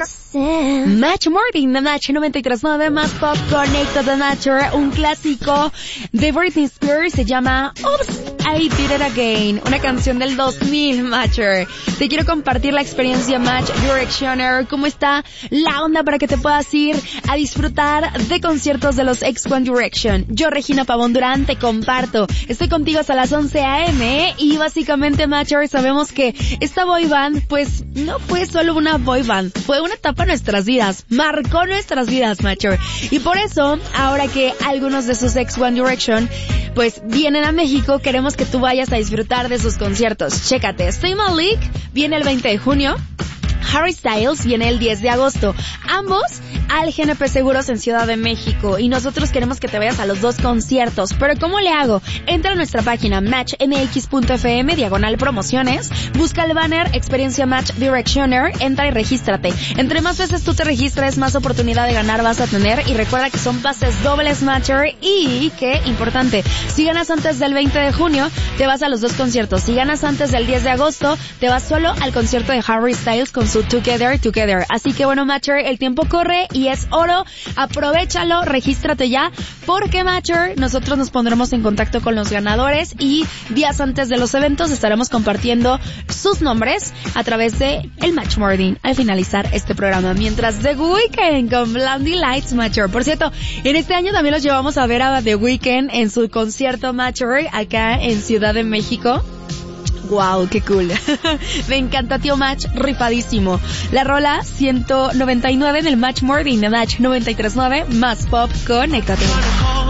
Match Morning de Match 93.9 más pop Connected the Nature, un clásico de Britney Spears, se llama Oops, I Did It Again, una canción del 2000, Matcher. Te quiero compartir la experiencia Match Directioner, cómo está la onda para que te puedas ir a disfrutar de conciertos de los ex One Direction. Yo, Regina Pavón Durán, te comparto. Estoy contigo hasta las 11 a.m. y básicamente, Matcher, sabemos que esta boy band, pues, no fue solo una boy band, fue una etapa de nuestras vidas, marcó nuestras vidas, Matcher. Y por eso, ahora que algunos de sus ex One Direction, pues, vienen a México, queremos que tú vayas a disfrutar de sus conciertos. Chécate, Zayn Malik viene el 20 de junio, Harry Styles viene el 10 de agosto, ambos al GNP Seguros en Ciudad de México, y nosotros queremos que te vayas a los dos conciertos. Pero ¿cómo le hago? Entra a nuestra página matchmx.fm/promociones, busca el banner Experiencia Match Directioner, entra y regístrate. Entre más veces tú te registres, más oportunidad de ganar vas a tener, y recuerda que son pases dobles, Matcher, y que, importante, si ganas antes del 20 de junio, te vas a los dos conciertos. Si ganas antes del 10 de agosto, te vas solo al concierto de Harry Styles con su Together. Así que bueno, Matcher, el tiempo corre y es oro, aprovechalo, regístrate ya, porque, Matcher, nosotros nos pondremos en contacto con los ganadores y días antes de los eventos estaremos compartiendo sus nombres a través de el Match Morning al finalizar este programa. Mientras The Weeknd con Blinding Lights, Matcher. Por cierto, en este año también los llevamos a ver a The Weeknd en su concierto, Matcher, acá en Ciudad de México. Wow, qué cool. Me encanta, tío Match, rifadísimo. La rola 199 en el Match Morning de Match 93.9 más pop, conéctate.